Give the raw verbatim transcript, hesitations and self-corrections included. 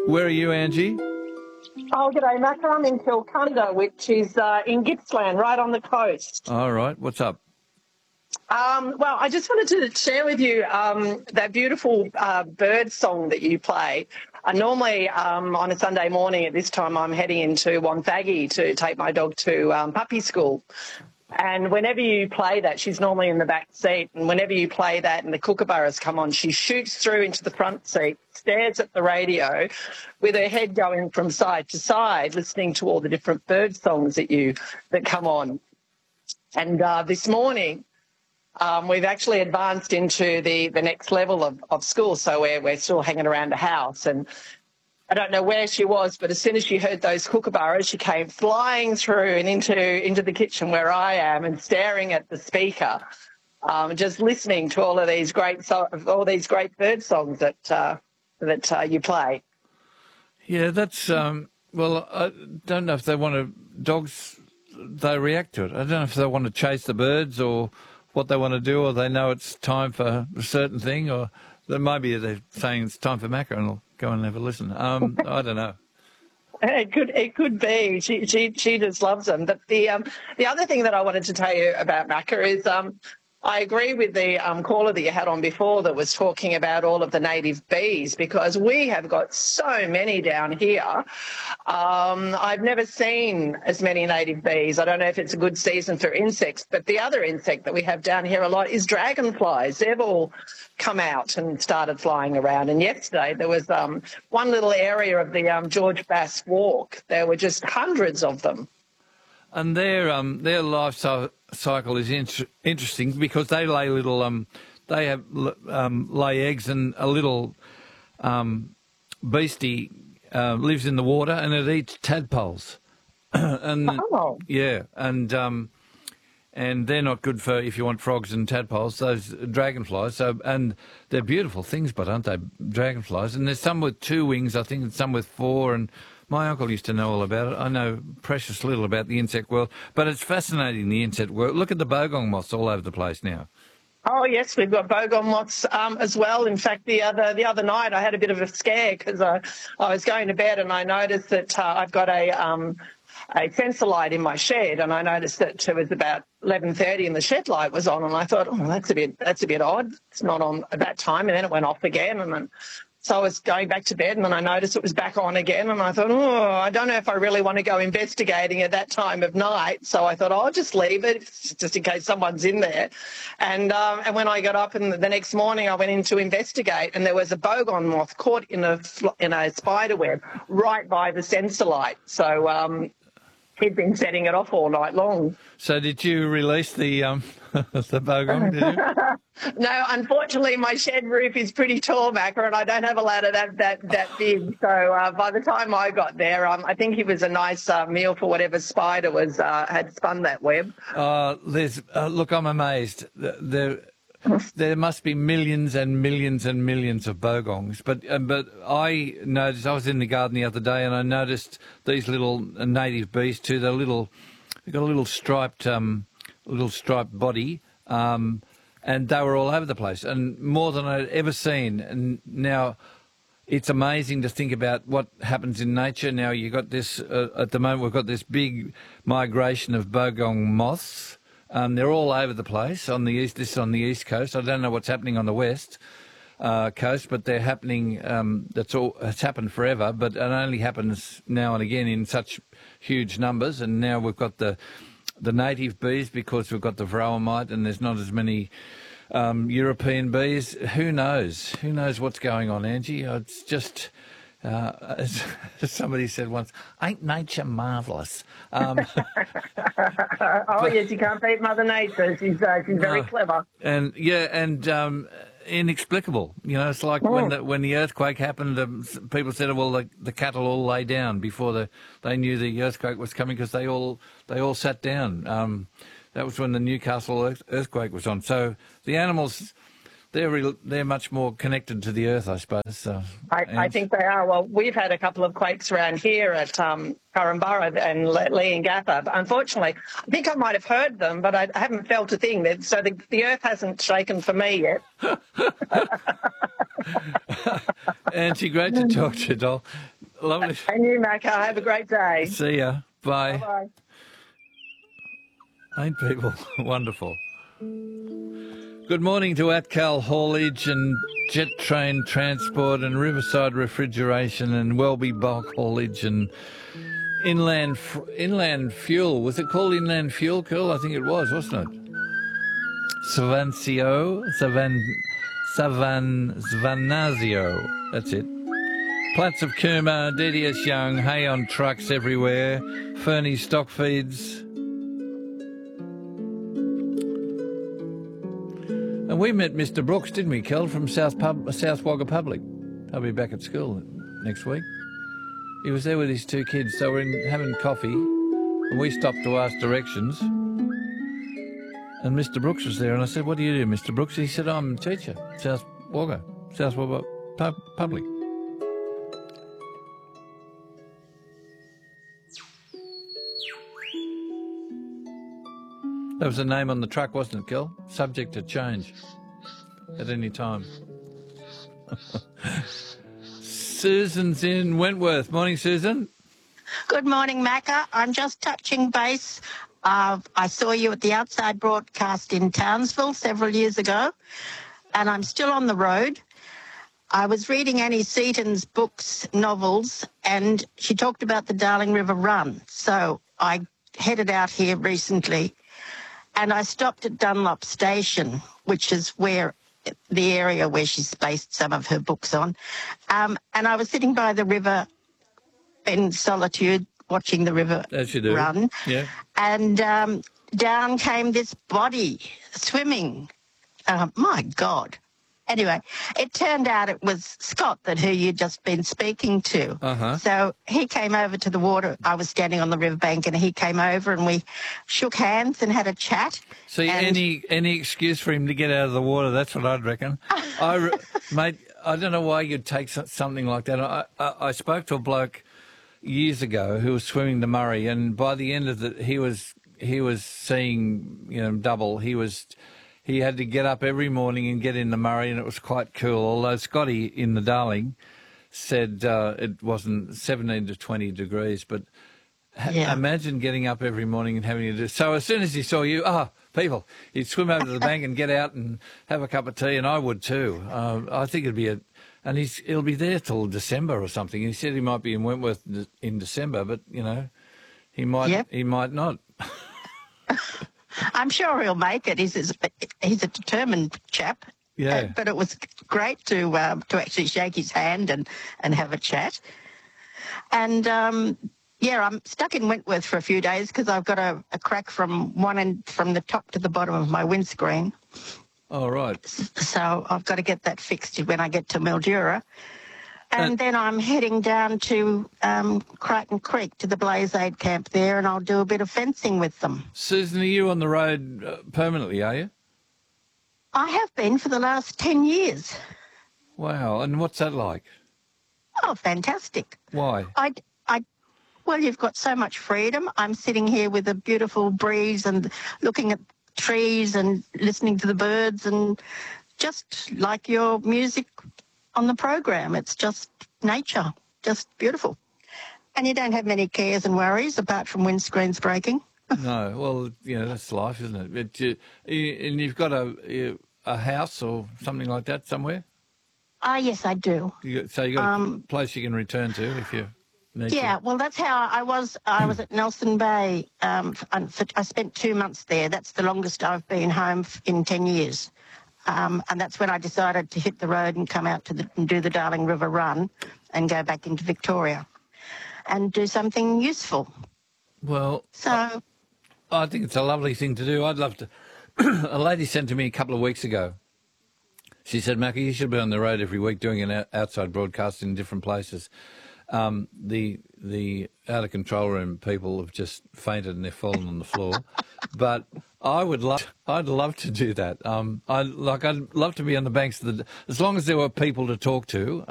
Where are you, Angie? Oh, g'day, Mac. I'm in Kilcunda, which is uh, in Gippsland, right on the coast. All right. What's up? Um, well, I just wanted to share with you um, that beautiful uh, bird song that you play. Uh, normally, um, on a Sunday morning at this time, I'm heading into Wonthaggi to take my dog to um, puppy school. And whenever you play that, she's normally in the back seat. And whenever you play that and the kookaburras come on, she shoots through into the front seat, stares at the radio with her head going from side to side, listening to all the different bird songs that you that come on. And uh, this morning, um, we've actually advanced into the, the next level of, of school. So we're, we're still hanging around the house. And I don't know where she was, but as soon as she heard those kookaburras, she came flying through and into into the kitchen where I am and staring at the speaker, um, just listening to all of these great so- all these great bird songs that uh, that uh, you play. Yeah, that's um, well. I don't know if they want to dogs. They react to it. I don't know if they want to chase the birds or what they want to do, or they know it's time for a certain thing, or maybe they're saying it's time for mackerel and they'll go and have a listen. Um, I don't know. It could it could be. She she she just loves them. But the um the other thing that I wanted to tell you about Macca is um I agree with the um, caller that you had on before that was talking about all of the native bees, because we have got so many down here. Um, I've never seen as many native bees. I don't know if it's a good season for insects, but the other insect that we have down here a lot is dragonflies. They've all come out and started flying around. And yesterday there was um, one little area of the um, George Bass Walk. There were just hundreds of them. And their um their life cycle is in- interesting because they lay little um they have um lay eggs, and a little um beastie uh, lives in the water and it eats tadpoles. and oh. yeah, and um and they're not good for if you want frogs and tadpoles. Those dragonflies. So and they're beautiful things, but aren't they, dragonflies? And there's some with two wings, I think, and some with four. And my uncle used to know all about it. I know precious little about the insect world, but it's fascinating, the insect world. Look at the bogong moths all over the place now. Oh, yes, we've got bogong moths um, as well. In fact, the other the other night I had a bit of a scare because I, I was going to bed and I noticed that uh, I've got a um, a sensor light in my shed, and I noticed that it was about eleven thirty and the shed light was on, and I thought, oh, that's a bit that's a bit odd. It's not on at that time, and then it went off again, and then so I was going back to bed and then I noticed it was back on again, and I thought, oh, I don't know if I really want to go investigating at that time of night. So I thought, oh, I'll just leave it just in case someone's in there. And um, and when I got up and the next morning I went in to investigate, and there was a bogong moth caught in a in a spider web right by the sensor light. So um, he'd been setting it off all night long. So did you release the um, the bogong, did you? No, unfortunately, my shed roof is pretty tall, Macca, and I don't have a ladder that that, that big. So uh, by the time I got there, um, I think it was a nice uh, meal for whatever spider was uh, had spun that web. Uh, there's, uh, look, I'm amazed. There, there must be millions and millions and millions of bogongs. But uh, but I noticed, I was in the garden the other day, and I noticed these little native bees too. They're little, they've got a little striped, um, little striped body. Um, And they were all over the place, and more than I'd ever seen. And now it's amazing to think about what happens in nature. Now you've got this, uh, at the moment we've got this big migration of bogong moths. Um, they're all over the place on the east, this is on the east coast. I don't know what's happening on the west uh, coast, but they're happening, um, that's all, it's happened forever, but it only happens now and again in such huge numbers. And now we've got the the native bees because we've got the varroa mite, and there's not as many um, European bees. Who knows? Who knows what's going on, Angie? It's just, uh, as, as somebody said once, ain't nature marvellous? Um, oh, but, yes, you can't beat Mother Nature. She's, uh, she's very uh, clever. And, yeah, and um, inexplicable. You know, it's like oh. when the when the earthquake happened, um, people said, well, the, the cattle all lay down before the, they knew the earthquake was coming because they all they all sat down. Um, that was when the Newcastle earth, earthquake was on. So the animals, they're real, they're much more connected to the earth, I suppose. So, I, I think they are. Well, we've had a couple of quakes around here at um, Currumburra and Leongatha. But unfortunately, I think I might have heard them, but I haven't felt a thing. So the, the earth hasn't shaken for me yet. Auntie, great to talk to you, doll. Lovely. And you, Macca. Have a great day. See ya. Bye. Bye-bye. Ain't people wonderful? Good morning to Atcal Haulage and Jet Train Transport and Riverside Refrigeration and Welby Bulk Haulage and Inland Inland Fuel. Was it called Inland Fuel, Curl? I think it was, wasn't it? Savancio, Savan, Savan, Svanazio. That's it. Platts of Cooma, D D S Young, hay on trucks everywhere, Fernie Stock Feeds. And we met Mister Brooks, didn't we, Kel, from South Pub, South Wagga Public. I'll be back at school next week. He was there with his two kids, so we're in, having coffee, and we stopped to ask directions. And Mister Brooks was there, and I said, "What do you do, Mister Brooks?" He said, "I'm a teacher, South Wagga, South Wagga Pub, Public." That was the name on the truck, wasn't it, Kel? Subject to change at any time. Susan's in Wentworth. Morning, Susan. Good morning, Macca. I'm just touching base. Uh, I saw you at the Outside broadcast in Townsville several years ago, and I'm still on the road. I was reading Annie Seaton's books, novels, and she talked about the Darling River Run. So I headed out here recently, and I stopped at Dunlop Station, which is where the area where she's based some of her books on. Um, and I was sitting by the river in solitude, watching the river As you do. run. Yeah. And um, down came this body swimming. Uh, my God. Anyway, it turned out it was Scott that who you'd just been speaking to. Uh-huh. So he came over to the water. I was standing on the riverbank, and he came over, and we shook hands and had a chat. So and any any excuse for him to get out of the water, that's what I'd reckon. I, re- mate, I don't know why you'd take so- something like that. I, I, I spoke to a bloke years ago who was swimming the Murray, and by the end of the, he was he was seeing, you know, double. He was he had to get up every morning and get in the Murray, and it was quite cool. Although Scotty in the Darling said uh, it wasn't seventeen to twenty degrees, but ha- Yeah. imagine getting up every morning and having to do. So as soon as he saw you, ah, people, he'd swim over to the bank and get out and have a cup of tea, and I would too. Uh, I think it'd be a. And he's, he'll be there till December or something. He said he might be in Wentworth in December, but, you know, he might Yep. he might not. I'm sure he'll make it. He's, he's a determined chap. Yeah. Uh, but it was great to um, to actually shake his hand and, and have a chat. And, um, yeah, I'm stuck in Wentworth for a few days because I've got a, a crack from one end, from the top to the bottom of my windscreen. Oh, right. So I've got to get that fixed when I get to Mildura. And Uh, then I'm heading down to um, Crichton Creek to the Blaze Aid camp there, and I'll do a bit of fencing with them. Susan, are you on the road uh, permanently, are you? I have been for the last ten years. Wow. And what's that like? Oh, fantastic. Why? I, I, well, you've got so much freedom. I'm sitting here with a beautiful breeze and looking at trees and listening to the birds, and just like your music on the program. It's just nature, just beautiful. And you don't have many cares and worries apart from windscreens breaking. No. Well, you know, that's life, isn't it? But you, you, and you've got a a house or something like that somewhere? Ah, yes, I do. You got, so you got Um, a place you can return to if you need Yeah, to? well, that's how I was. I was at Nelson Bay. Um, f- and for, I spent two months there. That's the longest I've been home f- in ten years. Um, and that's when I decided to hit the road and come out to the, and do the Darling River Run and go back into Victoria and do something useful. Well, So, I think it's a lovely thing to do. I'd love to. A lady sent to me a couple of weeks ago. She said, Macca, you should be on the road every week doing an out- outside broadcast in different places. Um, the the out of control room people have just fainted and they're fallen on the floor. But I would love, I'd love to do that. Um, I like, I'd love to be on the banks of the, as long as there were people to talk to.